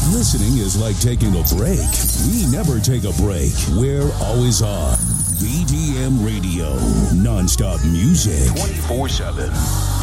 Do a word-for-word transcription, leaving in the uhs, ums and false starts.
Listening is like taking a break. We never take a break. We're always on. B D M Radio. Non-stop music. twenty-four seven.